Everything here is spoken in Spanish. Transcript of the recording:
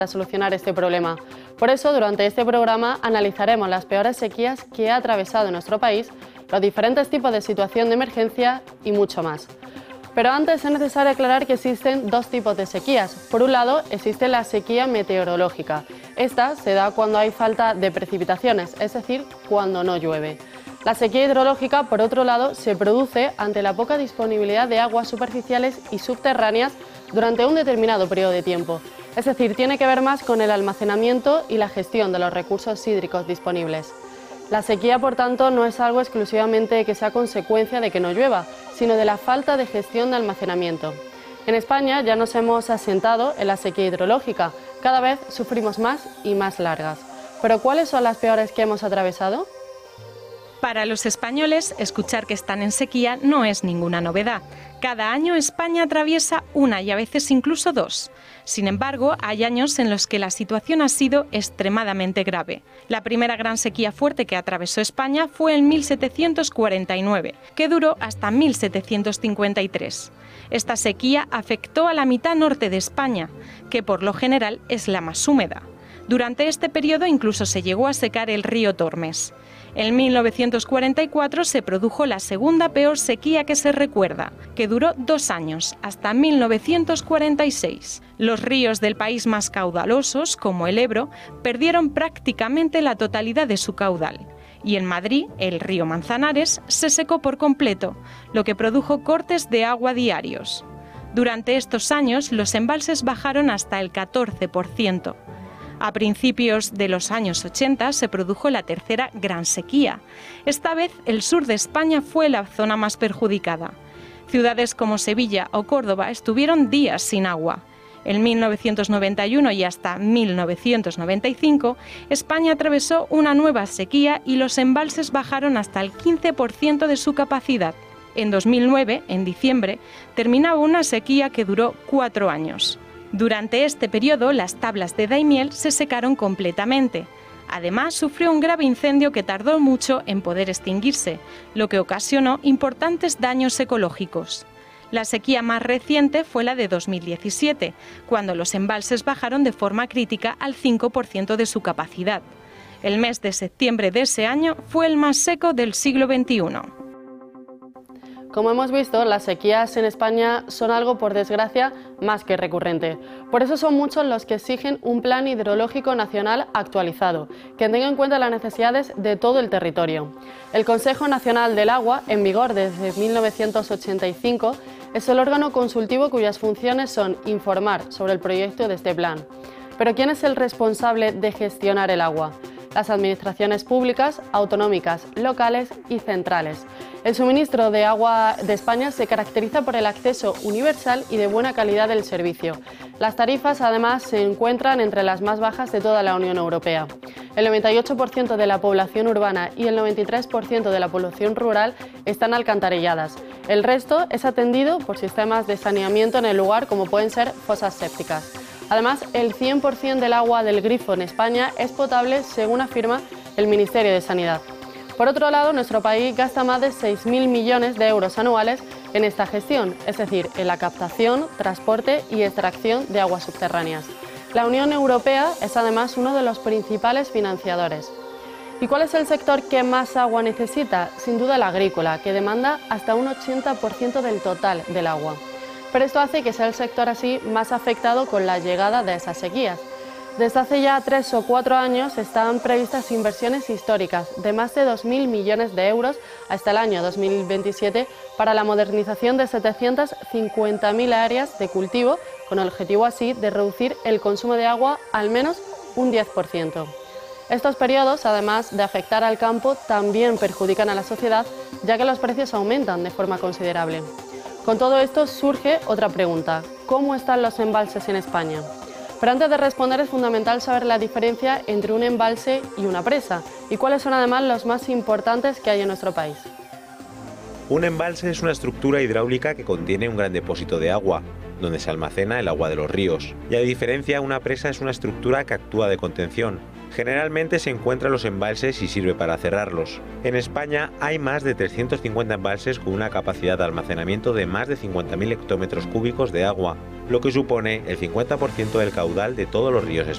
para solucionar este problema. Por eso, durante este programa analizaremos las peores sequías que ha atravesado nuestro país, los diferentes tipos de situación de emergencia y mucho más. Pero antes es necesario aclarar que existen dos tipos de sequías. Por un lado, existe la sequía meteorológica. Esta se da cuando hay falta de precipitaciones, es decir, cuando no llueve. La sequía hidrológica, por otro lado, se produce ante la poca disponibilidad de aguas superficiales y subterráneas durante un determinado periodo de tiempo. Es decir, tiene que ver más con el almacenamiento y la gestión de los recursos hídricos disponibles. La sequía, por tanto, no es algo exclusivamente que sea consecuencia de que no llueva, sino de la falta de gestión de almacenamiento. En España ya nos hemos asentado en la sequía hidrológica. Cada vez sufrimos más y más largas. ¿Pero cuáles son las peores que hemos atravesado? Para los españoles, escuchar que están en sequía no es ninguna novedad. Cada año España atraviesa una y a veces incluso dos. Sin embargo, hay años en los que la situación ha sido extremadamente grave. La primera gran sequía fuerte que atravesó España fue en 1749, que duró hasta 1753. Esta sequía afectó a la mitad norte de España, que por lo general es la más húmeda. Durante este periodo incluso se llegó a secar el río Tormes. En 1944 se produjo la segunda peor sequía que se recuerda, que duró 2 años, hasta 1946. Los ríos del país más caudalosos, como el Ebro, perdieron prácticamente la totalidad de su caudal. Y en Madrid, el río Manzanares se secó por completo, lo que produjo cortes de agua diarios. Durante estos años, los embalses bajaron hasta el 14%. A principios de los años 80 se produjo la tercera gran sequía. Esta vez el sur de España fue la zona más perjudicada. Ciudades como Sevilla o Córdoba estuvieron días sin agua. En 1991 y hasta 1995, España atravesó una nueva sequía y los embalses bajaron hasta el 15% de su capacidad. En 2009, en diciembre, terminaba una sequía que duró 4 años. Durante este periodo, las tablas de Daimiel se secaron completamente. Además, sufrió un grave incendio que tardó mucho en poder extinguirse, lo que ocasionó importantes daños ecológicos. La sequía más reciente fue la de 2017, cuando los embalses bajaron de forma crítica al 5% de su capacidad. El mes de septiembre de ese año fue el más seco del siglo XXI. Como hemos visto, las sequías en España son algo, por desgracia, más que recurrente. Por eso son muchos los que exigen un plan hidrológico nacional actualizado, que tenga en cuenta las necesidades de todo el territorio. El Consejo Nacional del Agua, en vigor desde 1985, es el órgano consultivo cuyas funciones son informar sobre el proyecto de este plan. Pero ¿quién es el responsable de gestionar el agua? Las administraciones públicas, autonómicas, locales y centrales. El suministro de agua de España se caracteriza por el acceso universal y de buena calidad del servicio. Las tarifas, además, se encuentran entre las más bajas de toda la Unión Europea. El 98% de la población urbana y el 93% de la población rural están alcantarilladas. El resto es atendido por sistemas de saneamiento en el lugar, como pueden ser fosas sépticas. Además, el 100% del agua del grifo en España es potable, según afirma el Ministerio de Sanidad. Por otro lado, nuestro país gasta más de 6.000 millones de euros anuales en esta gestión, es decir, en la captación, transporte y extracción de aguas subterráneas. La Unión Europea es además uno de los principales financiadores. ¿Y cuál es el sector que más agua necesita? Sin duda el agrícola, que demanda hasta un 80% del total del agua. Pero esto hace que sea el sector así más afectado con la llegada de esas sequías. Desde hace ya 3 o 4 años están previstas inversiones históricas de más de 2.000 millones de euros hasta el año 2027 para la modernización de 750.000 áreas de cultivo, con el objetivo así de reducir el consumo de agua al menos un 10%. Estos periodos, además de afectar al campo, también perjudican a la sociedad, ya que los precios aumentan de forma considerable. Con todo esto surge otra pregunta: ¿cómo están los embalses en España? Pero antes de responder es fundamental saber la diferencia entre un embalse y una presa, y cuáles son además los más importantes que hay en nuestro país. Un embalse es una estructura hidráulica que contiene un gran depósito de agua, donde se almacena el agua de los ríos. Y a diferencia, una presa es una estructura que actúa de contención. Generalmente se encuentra en los embalses y sirve para cerrarlos. En España hay más de 350 embalses con una capacidad de almacenamiento de más de 50.000 hectómetros cúbicos de agua, lo que supone el 50% del caudal de todos los ríos españoles.